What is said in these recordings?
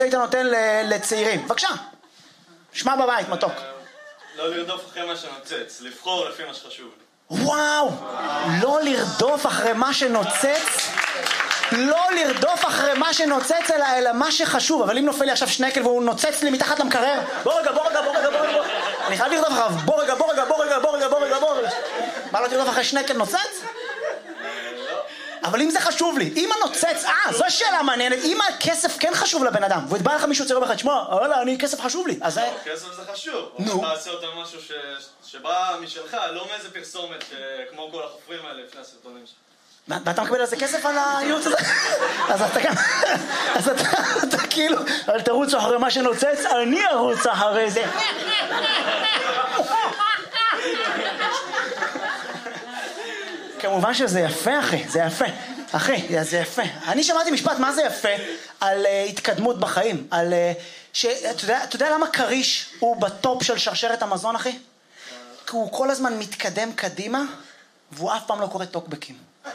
היית נותן לצעירים? בבקשה. שמע בבית, מתוק. לא לרדוף אחרי מה שנוצץ, לבחור לפי מה שחשוב לי. וואו! לא לרדוף אחרי מה שנוצץ, לא לרדוף אחרי מה שנוצץ, אלא מה שחשוב. אבל אם נופל לי עכשיו שנקל והוא נוצץ לי מתחת למקרר, בוא רגע. אני חייב לרדוף אחריו. בוא רגע. מה לא תרדוף אחרי שנקל נוצץ? אבל אם זה חשוב לי, אם הנוצץ, זו שאלה מעניינת, אם הכסף כן חשוב לבן אדם, ובא לך מישהו צעיר אחד, שמע, אני כסף חשוב לי, אז... כסף זה חשוב, או תעשה אותם משהו שבא משלך, לא מאיזה פרסומת כמו כל החופרים האלה לפני הסרטונים שלך. ואתה מקבל על זה כסף על הייעוץ הזה? אז אתה גם... אז אתה כאילו, אל תרוץ אחרי מה שנוצץ, אני ארוץ אחרי זה. כמובן שזה יפה, אחי, זה יפה. אחי, זה יפה. אני שמעתי משפט, מה זה יפה? על התקדמות בחיים. על... אתה יודע למה קריש הוא בטופ של שרשרת המזון, אחי? כי הוא כל הזמן מתקדם קדימה, והוא אף פעם לא קורא טוקבקים.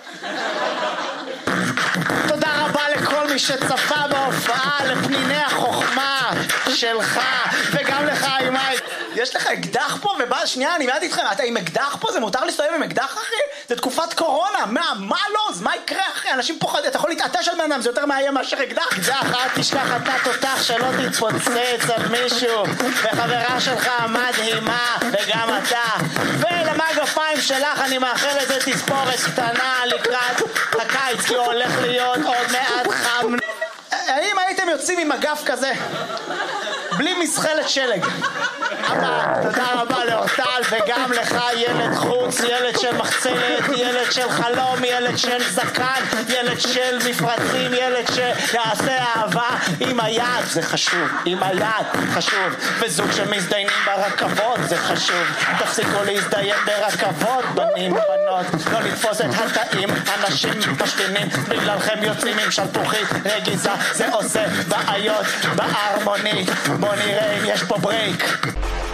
תודה רבה לכל מי שצפה בהופעה, לפניני החוכמה שלך, וגם לך, אימי. יש לך אקדח פה, ובא, שנייה, אני מיד איתכם, אתה עם אקדח פה? זה מותר להסתובב עם אקדח, אחי? זה תקופת קורונה, מה לא? אז מה יקרה, אחי? אנשים פוחדים, אתה יכול להתעטש על בנם, זה יותר מאיים מאשר אקדח. אקדח, אל תשכח אתה תותח שלא תתפוצץ על מישהו, וחברה שלך מדהימה, וגם אתה. ולמגפיים שלך אני מאחל לזה תספורת קטנה לקראת הקיץ, כי הוא הולך להיות עוד מעט חם. האם הייתם יוצאים עם אגף כזה? בלי מסחלת שלג. אבא, תודה רבה לאורטל, וגם לך ילד חוץ, ילד של מחצלת, ילד של חלום, ילד של זקן, ילד של מפרצים, ילד שיעשה אהבה עם היד, זה חשוב, עם היד, חשוב. וזוג שמזדיינים ברכבות, זה חשוב. תפסיקו להזדיין ברכבות, בנים ובנות, לא לתפוס את התאים, אנשים משתינים, בגללכם יוצאים עם שלפוחית רגיזה, זה עושה בעיות בהרמונית. בוא נראה אם יש פה ברייק.